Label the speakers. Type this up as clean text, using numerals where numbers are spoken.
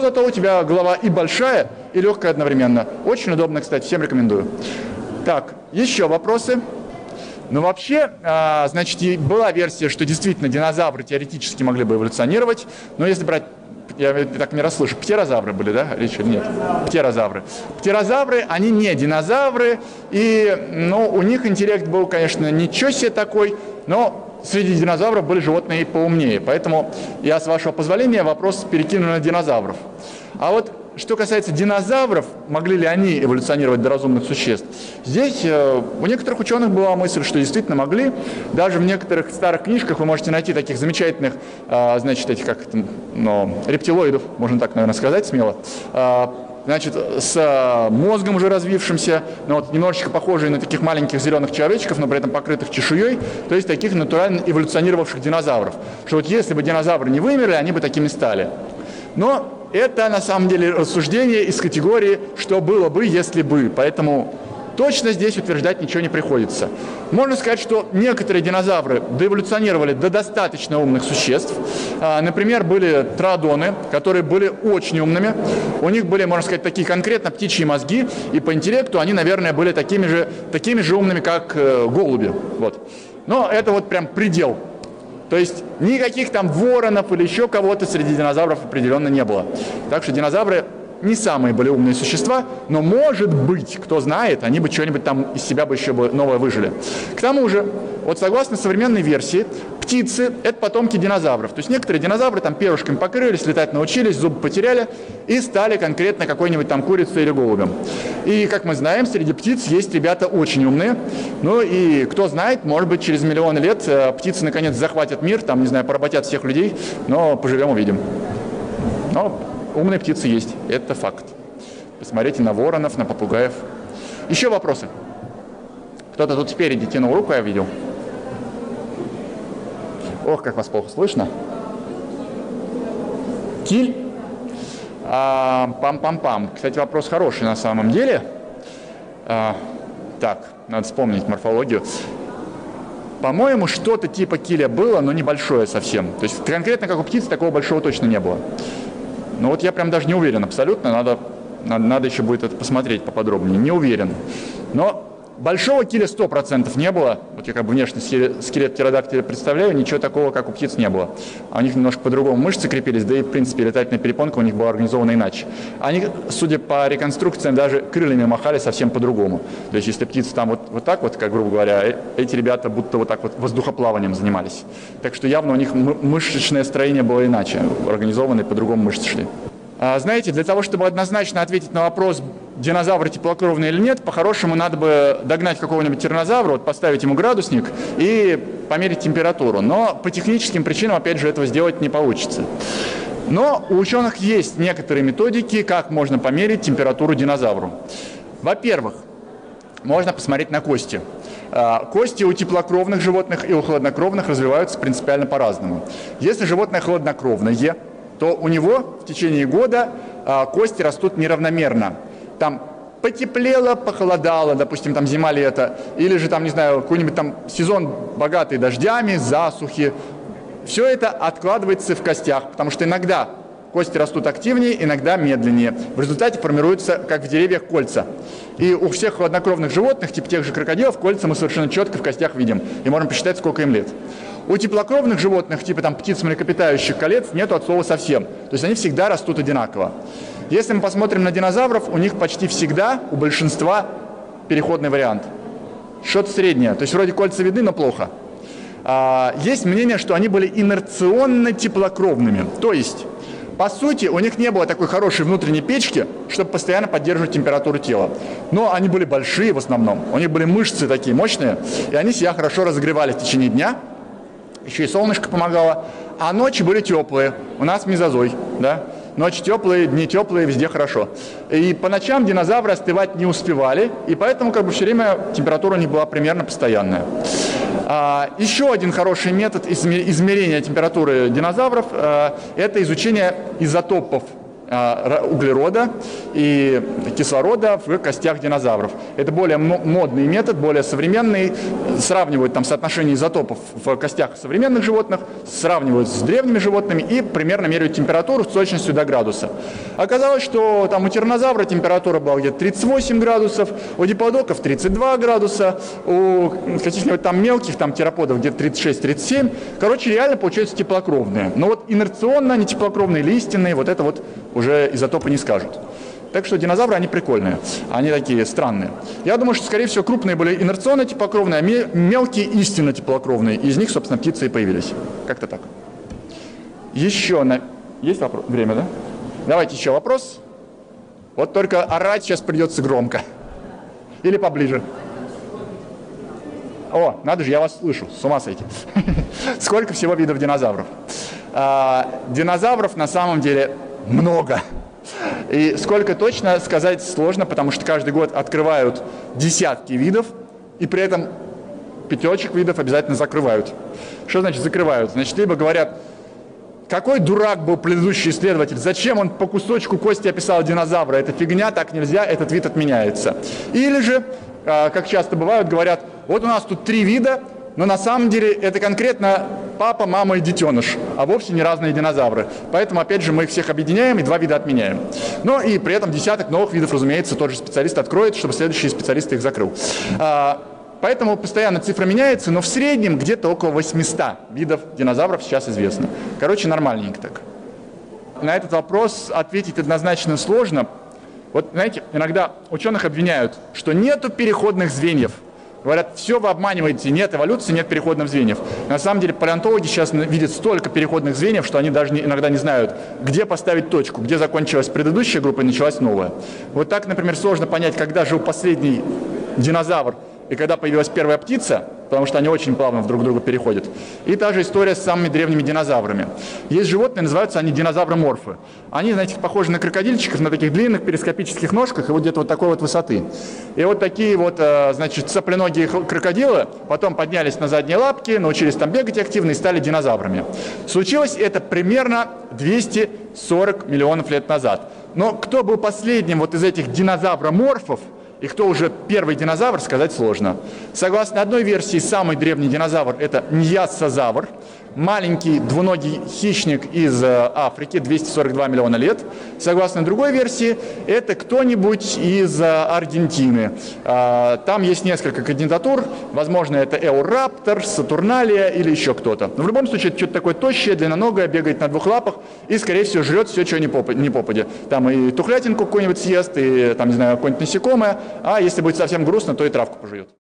Speaker 1: Зато у тебя голова и большая, и легкая одновременно. Очень удобно, кстати, всем рекомендую. Так, еще вопросы? Ну, вообще, значит, была версия, что действительно динозавры теоретически могли бы эволюционировать, но если брать, я так не расслышал, птерозавры были, да, речь или нет? Птерозавры. Птерозавры, они не динозавры, и, ну, у них интеллект был, конечно, ничего себе такой, но среди динозавров были животные и поумнее, поэтому я, с вашего позволения, вопрос перекину на динозавров. А вот что касается динозавров, могли ли они эволюционировать до разумных существ, здесь у некоторых ученых была мысль, что действительно могли. Даже в некоторых старых книжках вы можете найти таких замечательных, значит, этих как рептилоидов, можно так, наверное, сказать смело, значит, с мозгом уже развившимся, но вот немножечко похожие на таких маленьких зеленых человечков, но при этом покрытых чешуей, то есть таких натурально эволюционировавших динозавров. Что вот если бы динозавры не вымерли, они бы такими стали. Но это на самом деле рассуждение из категории «что было бы, если бы», поэтому точно здесь утверждать ничего не приходится. Можно сказать, что некоторые динозавры доэволюционировали до достаточно умных существ. Например, были троодоны, которые были очень умными. У них были, можно сказать, такие конкретно птичьи мозги, и по интеллекту они, наверное, были такими же умными, как голуби. Вот. Но это вот прям предел. То есть никаких там воронов или еще кого-то среди динозавров определенно не было. Так что динозавры не самые были умные существа, но, может быть, кто знает, они бы что-нибудь там из себя бы еще новое выжили. К тому же, вот согласно современной версии, птицы – это потомки динозавров. То есть некоторые динозавры там перышками покрылись, летать научились, зубы потеряли и стали конкретно какой-нибудь там курицей или голубем. И, как мы знаем, среди птиц есть ребята очень умные. Ну и кто знает, может быть, через миллионы лет птицы наконец захватят мир, там, не знаю, поработят всех людей, но поживем – увидим. Но умные птицы есть, это факт. Посмотрите на воронов, на попугаев. Еще вопросы? Кто-то тут спереди тянул руку, я видел. Ох, как вас плохо слышно. Киль? Пам-пам-пам. Кстати, вопрос хороший на самом деле. Так, надо вспомнить морфологию. По-моему, что-то типа киля было, но небольшое совсем. То есть конкретно как у птицы такого большого точно не было. Но вот я прям даже не уверен абсолютно, надо еще будет это посмотреть поподробнее. Не уверен. Но большого киля 100% не было. Вот я как бы внешне скелет птеродактиля представляю, ничего такого, как у птиц, не было. А у них немножко по-другому мышцы крепились, да и, в принципе, летательная перепонка у них была организована иначе. Они, судя по реконструкциям, даже крыльями махали совсем по-другому. То есть, если птицы там вот так вот, как грубо говоря, эти ребята будто вот так вот воздухоплаванием занимались. Так что явно у них мышечное строение было иначе, организованы по-другому мышцы шли. Знаете, для того, чтобы однозначно ответить на вопрос, динозавры теплокровные или нет, по-хорошему надо бы догнать какого-нибудь тираннозавра, вот поставить ему градусник и померить температуру. Но по техническим причинам, опять же, этого сделать не получится. Но у ученых есть некоторые методики, как можно померить температуру динозавру. Во-первых, можно посмотреть на кости. Кости у теплокровных животных и у хладнокровных развиваются принципиально по-разному. Если животное хладнокровное, то у него в течение года кости растут неравномерно. Там потеплело, похолодало, допустим, там зима-лето, или же там, не знаю, какой-нибудь там сезон богатый дождями, засухи. Все это откладывается в костях, потому что иногда кости растут активнее, иногда медленнее. В результате формируются, как в деревьях, кольца. И у всех хладнокровных животных, типа тех же крокодилов, кольца мы совершенно четко в костях видим. И можем посчитать, сколько им лет. У теплокровных животных, типа там птиц млекопитающих, колец, нету от слова совсем. То есть они всегда растут одинаково. Если мы посмотрим на динозавров, у них почти всегда, у большинства, переходный вариант. Что-то среднее. То есть вроде кольца видны, но плохо. Есть мнение, что они были инерционно теплокровными. То есть, по сути, у них не было такой хорошей внутренней печки, чтобы постоянно поддерживать температуру тела. Но они были большие в основном. У них были мышцы такие мощные, и они себя хорошо разогревали в течение дня. Еще и солнышко помогало. А ночи были теплые. У нас мезозой, да? Ночи теплые, дни теплые, везде хорошо. И по ночам динозавры остывать не успевали, и поэтому как бы все время температура у них была примерно постоянная. Еще один хороший метод измерения температуры динозавров – это изучение изотопов углерода и кислорода в костях динозавров. Это более модный метод, более современный. Сравнивают там соотношение изотопов в костях современных животных, сравнивают с древними животными и примерно меряют температуру с точностью до градуса. Оказалось, что там у тираннозавра температура была где-то 38 градусов, у диплодоков 32 градуса, у каких-нибудь там мелких там тераподов где-то 36-37. Короче, реально получаются теплокровные. Но вот инерционно они теплокровные или истинные, вот это вот уже изотопы не скажут. Так что динозавры, они прикольные, они такие странные. Я думаю, что, скорее всего, крупные были инерционно теплокровные, а мелкие истинно теплокровные. Из них, собственно, птицы и появились. Как-то так. Еще есть вопрос? Время, да? Давайте еще вопрос. Вот только орать сейчас придется громко. Или поближе. О, надо же, я вас слышу, с ума сойти. Сколько всего видов динозавров? Динозавров на самом деле много. И сколько точно сказать сложно, потому что каждый год открывают десятки видов, и при этом пятерочек видов обязательно закрывают. Что значит закрывают? Значит, либо говорят, какой дурак был предыдущий исследователь, зачем он по кусочку кости описал динозавра, это фигня, так нельзя, этот вид отменяется. Или же, как часто бывает, говорят, вот у нас тут 3 вида, но на самом деле это конкретно папа, мама и детеныш, а вовсе не разные динозавры. Поэтому, опять же, мы их всех объединяем и 2 вида отменяем. Но и при этом десяток новых видов, разумеется, тот же специалист откроет, чтобы следующий специалист их закрыл. Поэтому постоянно цифра меняется, но в среднем где-то около 800 видов динозавров сейчас известно. Короче, нормальненько так. На этот вопрос ответить однозначно сложно. Вот, знаете, иногда ученых обвиняют, что нету переходных звеньев. Говорят, все вы обманываете, нет эволюции, нет переходных звеньев. На самом деле палеонтологи сейчас видят столько переходных звеньев, что они даже иногда не знают, где поставить точку, где закончилась предыдущая группа и началась новая. Вот так, например, сложно понять, когда жил последний динозавр и когда появилась первая птица, потому что они очень плавно друг в друга переходят. И та же история с самыми древними динозаврами. Есть животные, называются они динозавроморфы. Они, знаете, похожи на крокодильчиков, на таких длинных перископических ножках и вот где-то вот такой вот высоты. И вот такие вот, значит, цапленогие крокодилы потом поднялись на задние лапки, научились там бегать активно и стали динозаврами. Случилось это примерно 240 миллионов лет назад. Но кто был последним вот из этих динозавроморфов, и кто уже первый динозавр, сказать сложно. Согласно одной версии, самый древний динозавр – это ньяссозавр, маленький двуногий хищник из Африки, 242 миллиона лет. Согласно другой версии, это кто-нибудь из Аргентины. Там есть несколько кандидатур. Возможно, это Эураптор, Сатурналия или еще кто-то. Но в любом случае, это что-то такое тощее, длинноногое, бегает на 2 лапах и, скорее всего, жрет все, что не попадя. Там и тухлятинку какую-нибудь съест, и, там, не знаю, какое-нибудь насекомое. А если будет совсем грустно, то и травку пожует.